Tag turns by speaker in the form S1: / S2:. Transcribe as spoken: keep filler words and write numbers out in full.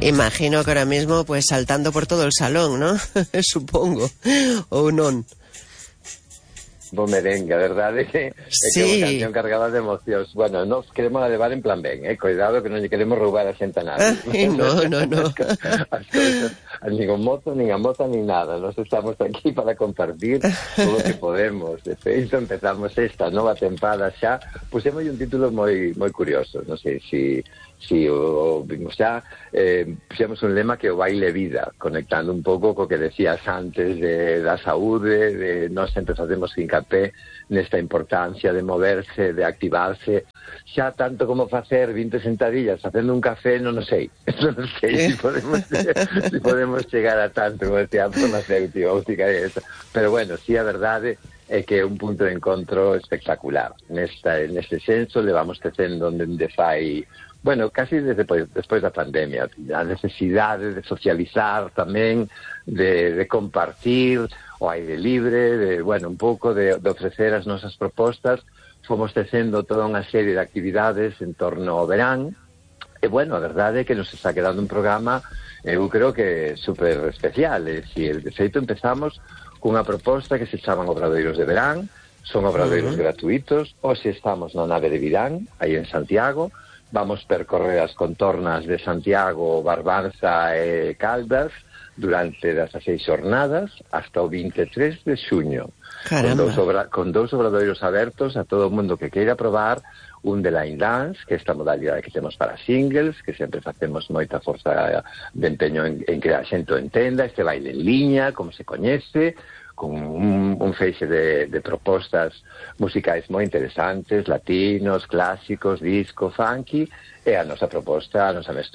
S1: Imagino que ahora mismo pues saltando por todo el salón, ¿no? Supongo, ou non?
S2: Bo merengue, a verdade é
S1: sí.
S2: que é unha canción cargada de emocións. Bueno, nos queremos levar en plan ben, eh? Cuidado que non lle queremos roubar a xente a nadie.
S1: Ay, no, no, no.
S2: As cousas, nin o mozo, nin a moza, nin nada. Nos estamos aquí para compartir todo o que podemos. De feito, empezamos esta nova tempada xa. Pusemos un título moi moi curioso. Non sei se... Si o vimos xa, eh, puxemos un lema que o baile vida, conectando un pouco co que decías antes de, da saúde, de nós sempre facemos hincapé nesta importancia de moverse, de activarse, xa tanto como facer vinte sentadillas facendo un café, non o sei, non sei se podemos, si podemos chegar a tanto, como decía a farmacéutica, óptica e eso, pero bueno, si a verdade é que é un punto de encontro espectacular. Nesta, neste senso, levamos tecendo onde fai... Bueno, casi desde despois da pandemia, a necesidade de socializar tamén, de, de compartir o aire libre, de, bueno, un pouco de, de ofrecer as nosas propostas. Fomos tecendo toda unha serie de actividades en torno ao verán, e, bueno, a verdade é que nos está quedando un programa, eu creo que super especial, é dicir, de feito empezamos cunha proposta que se chaman Obradoiros de Verán, son obradoiros uh-huh. gratuitos, hoxe estamos na nave de Virán, aí en Santiago. Vamos percorrer as contornas de Santiago, Barbanza e Caldas durante dezaseis xornadas hasta o vinte e tres de xuño. Con dous, obra, con dous obradoiros abertos a todo o mundo que queira probar un de line dance, que é esta modalidade que temos para singles, que sempre facemos moita forza de empeño en, en que a xente o entenda, este baile en liña, como se coñece, con un, un feixe de, de propostas musicais moi interesantes, latinos, clásicos, disco, funky, e a nosa proposta, a nosa mestura